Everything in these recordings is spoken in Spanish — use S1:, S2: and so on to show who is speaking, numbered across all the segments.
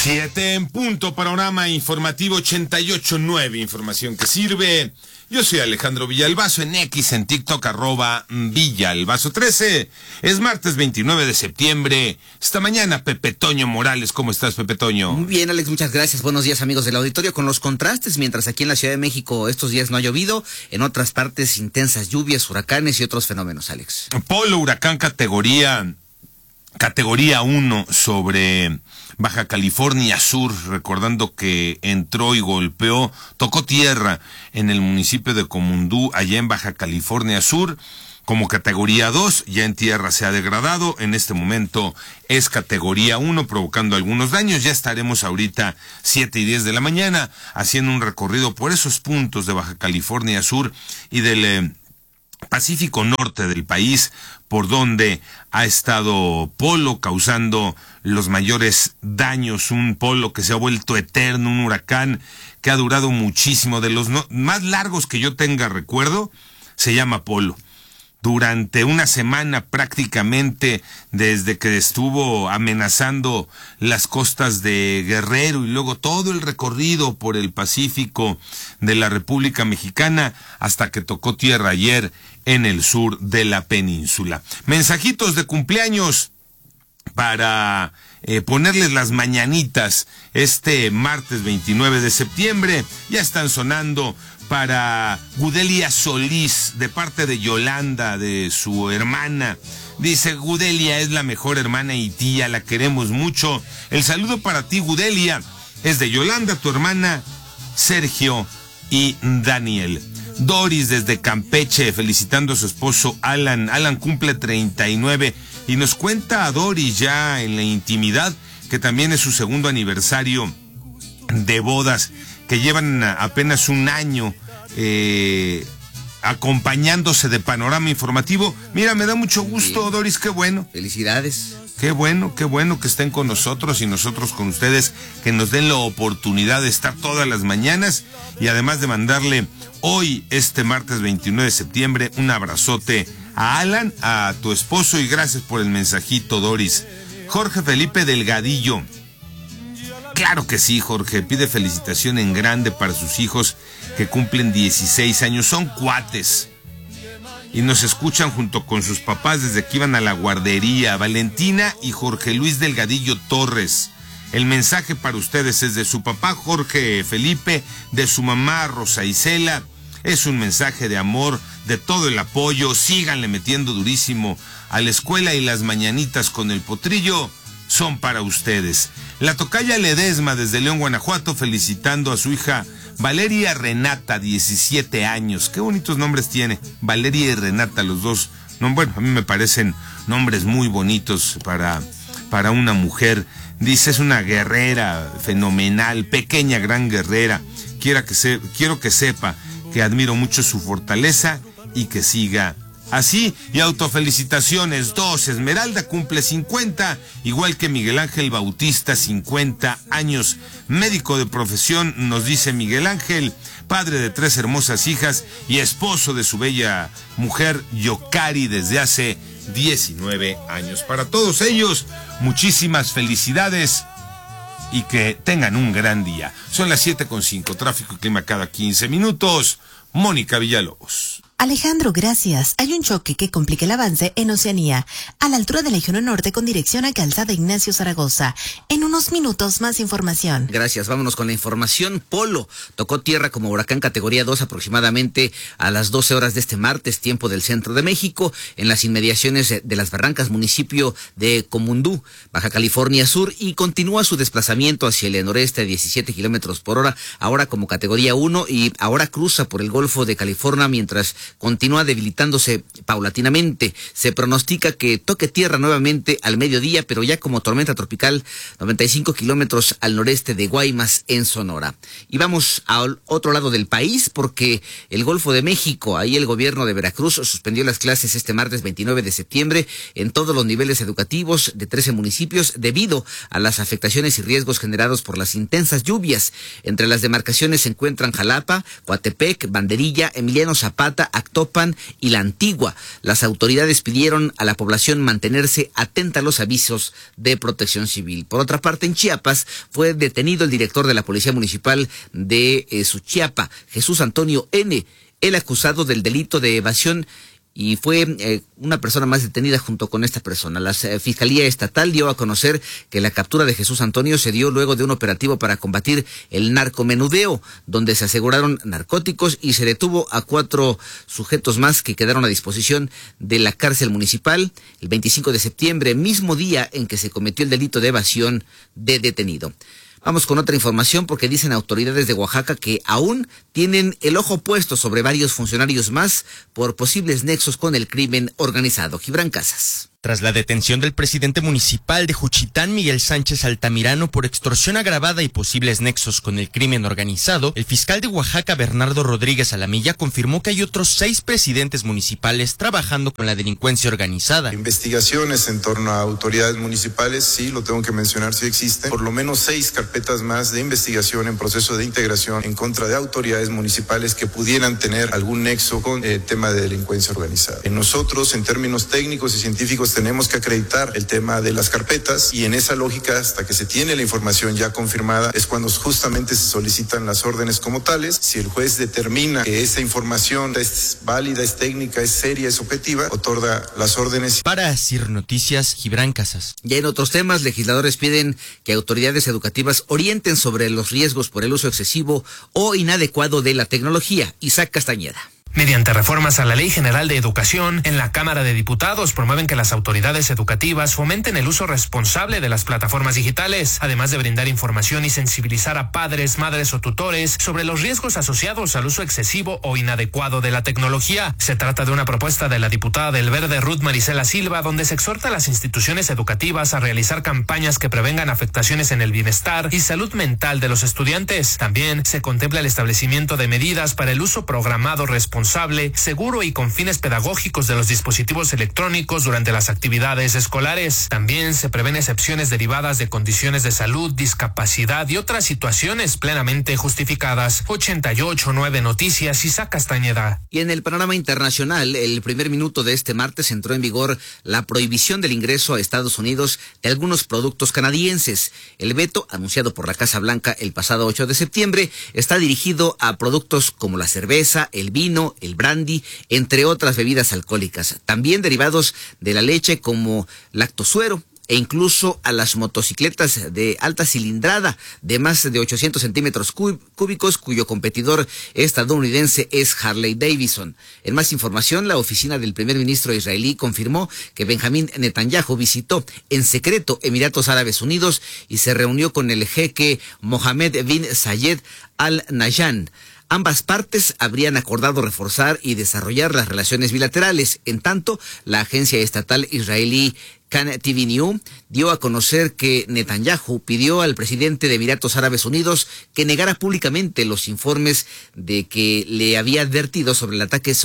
S1: 7 en punto, panorama informativo 88.9, información que sirve. Yo soy Alejandro Villalbazo, en X, en TikTok, @Villalbazo13. Es martes 29 de septiembre. Esta mañana, Pepe Toño Morales. ¿Cómo estás, Pepe Toño?
S2: Muy bien, Alex, muchas gracias. Buenos días, amigos del auditorio. Con los contrastes, mientras aquí en la Ciudad de México estos días no ha llovido, en otras partes intensas lluvias, huracanes y otros fenómenos, Alex.
S1: Polo, huracán categoría 1 sobre Baja California Sur, recordando que entró y golpeó, tocó tierra en el municipio de Comundú, allá en Baja California Sur, como categoría 2, ya en tierra se ha degradado, en este momento es categoría 1, provocando algunos daños. Ya estaremos ahorita 7:10 de la mañana haciendo un recorrido por esos puntos de Baja California Sur y del Pacífico Norte del país, por donde ha estado Polo causando los mayores daños, un Polo que se ha vuelto eterno, un huracán que ha durado muchísimo, de los más largos que yo tenga recuerdo, se llama Polo. Durante una semana prácticamente, desde que estuvo amenazando las costas de Guerrero y luego todo el recorrido por el Pacífico de la República Mexicana hasta que tocó tierra ayer en el sur de la península. Mensajitos de cumpleaños para ponerles las mañanitas este martes 29 de septiembre. Ya están sonando para Gudelia Solís, de parte de Yolanda, de su hermana. Dice: Gudelia es la mejor hermana y tía, la queremos mucho. El saludo para ti, Gudelia, es de Yolanda, tu hermana, Sergio y Daniel. Doris desde Campeche, felicitando a su esposo Alan. Alan cumple 39 y nos cuenta a Doris ya en la intimidad que también es su segundo aniversario de bodas, que llevan apenas un año acompañándose de panorama informativo. Mira, me da mucho gusto, bien, Doris, qué bueno.
S2: Felicidades.
S1: Qué bueno que estén con nosotros y nosotros con ustedes, que nos den la oportunidad de estar todas las mañanas y además de mandarle hoy, este martes 29 de septiembre, un abrazote a Alan, a tu esposo, y gracias por el mensajito, Doris. Jorge Felipe Delgadillo. Claro que sí, Jorge, pide felicitación en grande para sus hijos que cumplen 16 años, son cuates y nos escuchan junto con sus papás desde que iban a la guardería. Valentina y Jorge Luis Delgadillo Torres. El mensaje para ustedes es de su papá Jorge Felipe, de su mamá Rosa Isela. Es un mensaje de amor, de todo el apoyo. Síganle metiendo durísimo a la escuela, y las mañanitas con el potrillo son para ustedes. La tocaya Ledesma desde León, Guanajuato, felicitando a su hija Valeria Renata, 17 años. Qué bonitos nombres tiene, Valeria y Renata, los dos. No, bueno, a mí me parecen nombres muy bonitos para una mujer. Dice, es una guerrera fenomenal, pequeña, gran guerrera. Quiero que sepa que admiro mucho su fortaleza y que siga así. Y autofelicitaciones, 2, Esmeralda cumple 50, igual que Miguel Ángel Bautista, 50 años. Médico de profesión, nos dice Miguel Ángel, padre de 3 hermosas hijas y esposo de su bella mujer Yocari desde hace 19 años. Para todos ellos, muchísimas felicidades y que tengan un gran día. Son las 7:05, tráfico y clima cada 15 minutos. Mónica Villalobos.
S3: Alejandro, gracias. Hay un choque que complica el avance en Oceanía, a la altura del Eje 1 Norte con dirección a Calzada Ignacio Zaragoza. En unos minutos, más información.
S2: Gracias, vámonos con la información. Polo tocó tierra como huracán categoría 2 aproximadamente a las 12 horas de este martes, tiempo del centro de México, en las inmediaciones de Las Barrancas, municipio de Comundú, Baja California Sur, y continúa su desplazamiento hacia el noreste a 17 kilómetros por hora, ahora como categoría 1, y ahora cruza por el Golfo de California mientras continúa debilitándose paulatinamente. Se pronostica que toque tierra nuevamente al mediodía, pero ya como tormenta tropical, 95 kilómetros al noreste de Guaymas, en Sonora. Y vamos al otro lado del país, porque el Golfo de México, ahí el gobierno de Veracruz suspendió las clases este martes 29 de septiembre en todos los niveles educativos de 13 municipios debido a las afectaciones y riesgos generados por las intensas lluvias. Entre las demarcaciones se encuentran Jalapa, Coatepec, Banderilla, Emiliano Zapata, Actopan y La Antigua. Las autoridades pidieron a la población mantenerse atenta a los avisos de Protección Civil. Por otra parte, en Chiapas fue detenido el director de la Policía Municipal de Suchiapa, Jesús Antonio N., el acusado del delito de evasión, y fue una persona más detenida junto con esta persona. La Fiscalía Estatal dio a conocer que la captura de Jesús Antonio se dio luego de un operativo para combatir el narcomenudeo, donde se aseguraron narcóticos y se detuvo a 4 sujetos más que quedaron a disposición de la cárcel municipal el 25 de septiembre, mismo día en que se cometió el delito de evasión de detenido. Vamos con otra información porque dicen autoridades de Oaxaca que aún tienen el ojo puesto sobre varios funcionarios más por posibles nexos con el crimen organizado. Gibran Casas.
S4: Tras la detención del presidente municipal de Juchitán, Miguel Sánchez Altamirano, por extorsión agravada y posibles nexos con el crimen organizado, el fiscal de Oaxaca, Bernardo Rodríguez Alamilla, confirmó que hay otros 6 presidentes municipales trabajando con la delincuencia organizada.
S5: Investigaciones en torno a autoridades municipales, sí, lo tengo que mencionar, sí existen. Por lo menos 6 carpetas más de investigación en proceso de integración en contra de autoridades municipales que pudieran tener algún nexo con el tema de delincuencia organizada. Nosotros, en términos técnicos y científicos, tenemos que acreditar el tema de las carpetas y en esa lógica, hasta que se tiene la información ya confirmada, es cuando justamente se solicitan las órdenes como tales. Si el juez determina que esa información es válida, es técnica, es seria, es objetiva, otorga las órdenes.
S4: Para CIR Noticias, Gibran Casas.
S2: Ya en otros temas, legisladores piden que autoridades educativas orienten sobre los riesgos por el uso excesivo o inadecuado de la tecnología. Isaac Castañeda.
S6: Mediante reformas a la Ley General de Educación, en la Cámara de Diputados promueven que las autoridades educativas fomenten el uso responsable de las plataformas digitales, además de brindar información y sensibilizar a padres, madres o tutores sobre los riesgos asociados al uso excesivo o inadecuado de la tecnología. Se trata de una propuesta de la diputada del Verde Ruth Marisela Silva, donde se exhorta a las instituciones educativas a realizar campañas que prevengan afectaciones en el bienestar y salud mental de los estudiantes. También se contempla el establecimiento de medidas para el uso programado responsable, seguro y con fines pedagógicos de los dispositivos electrónicos durante las actividades escolares. También se prevén excepciones derivadas de condiciones de salud, discapacidad y otras situaciones plenamente justificadas. 88.9 Noticias, Isaac Castañeda.
S2: Y en el panorama internacional, el primer minuto de este martes entró en vigor la prohibición del ingreso a Estados Unidos de algunos productos canadienses. El veto, anunciado por la Casa Blanca el pasado 8 de septiembre, está dirigido a productos como la cerveza, el vino, el brandy, entre otras bebidas alcohólicas, también derivados de la leche como lactosuero, e incluso a las motocicletas de alta cilindrada de más de 800 centímetros cúbicos, cuyo competidor estadounidense es Harley Davidson. En más información, la oficina del primer ministro israelí confirmó que Benjamín Netanyahu visitó en secreto Emiratos Árabes Unidos y se reunió con el jeque Mohammed bin Zayed Al Nahyan. Ambas partes habrían acordado reforzar y desarrollar las relaciones bilaterales. En tanto, la agencia estatal israelí Kan TV News dio a conocer que Netanyahu pidió al presidente de Emiratos Árabes Unidos que negara públicamente los informes de que le había advertido sobre el ataque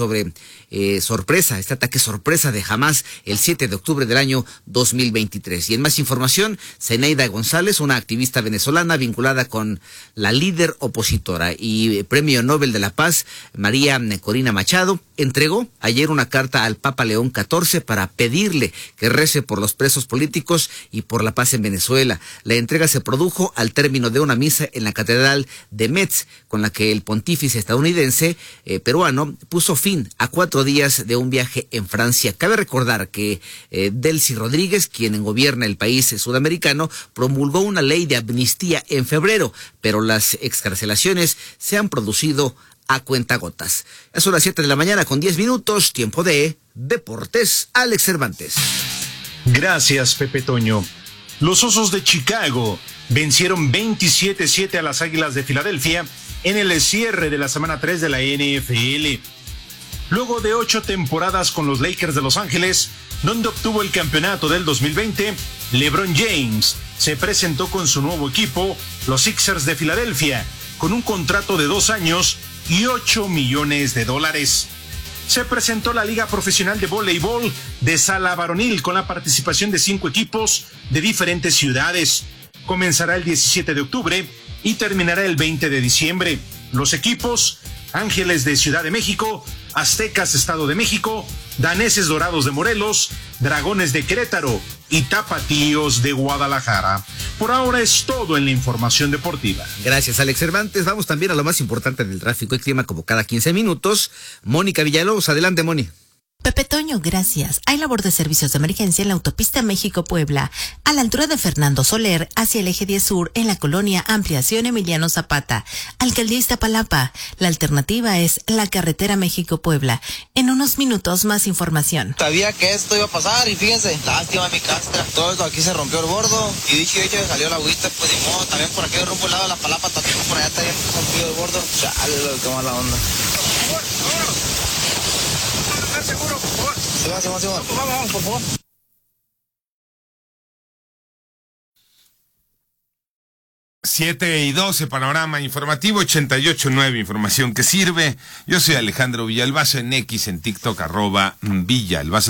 S2: este ataque sorpresa de Hamas el 7 de octubre del año 2023. Y en más información, Zenaida González, una activista venezolana vinculada con la líder opositora y Premio Nobel de la Paz, María Corina Machado, entregó ayer una carta al Papa León XIV para pedirle que rece por los presos políticos y por la paz en Venezuela. La entrega se produjo al término de una misa en la Catedral de Metz, con la que el pontífice estadounidense peruano puso fin a 4 días de un viaje en Francia. Cabe recordar que Delcy Rodríguez, quien gobierna el país sudamericano, promulgó una ley de amnistía en febrero, pero las excarcelaciones se han producido a cuentagotas. Son las 7 de la mañana con 10 minutos, tiempo de Deportes. Alex Cervantes.
S7: Gracias, Pepe Toño. Los Osos de Chicago vencieron 27-7 a las Águilas de Filadelfia en el cierre de la semana 3 de la NFL. Luego de 8 temporadas con los Lakers de Los Ángeles, donde obtuvo el campeonato del 2020, LeBron James se presentó con su nuevo equipo, los Sixers de Filadelfia, con un contrato de 2 años y $8 millones. Se presentó la Liga Profesional de Voleibol de Sala Varonil con la participación de 5 equipos de diferentes ciudades. Comenzará el 17 de octubre y terminará el 20 de diciembre. Los equipos: Ángeles de Ciudad de México, Aztecas, Estado de México, Daneses Dorados de Morelos, Dragones de Querétaro y Tapatíos de Guadalajara. Por ahora es todo en la información deportiva.
S2: Gracias, Alex Cervantes. Vamos también a lo más importante del tráfico y clima, como cada 15 minutos. Mónica Villalobos, adelante, Moni.
S3: Pepe Toño, gracias. Hay labor de servicios de emergencia en la autopista México-Puebla, a la altura de Fernando Soler, hacia el eje 10 sur, en la colonia Ampliación Emiliano Zapata, Alcaldía Iztapalapa. La alternativa es la carretera México-Puebla. En unos minutos, más información.
S8: Sabía que esto iba a pasar y fíjense, lástima mi castra. Todo esto aquí se rompió el bordo y dicho y hecho salió la agüita, pues ni modo. También por aquí rumbo al lado de la Palapa, también por allá está bien rompido el bordo. Chale, qué mala onda. Seguro, por favor. Sí, vamos, por favor.
S1: Siete y 12, panorama informativo, 88.9, información que sirve. Yo soy Alejandro Villalbazo, en X, en TikTok, @Villalbazo.